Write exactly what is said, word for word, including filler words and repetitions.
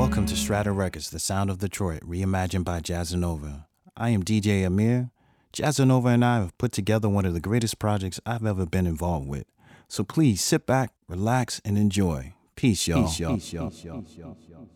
Welcome to Strata Records, the sound of Detroit, reimagined by Jazzanova. I am D J Amir. Jazzanova and I have put together one of the greatest projects I've ever been involved with. So please sit back, relax, and enjoy. Peace, y'all. Peace, y'all. Peace, y'all. Peace, y'all.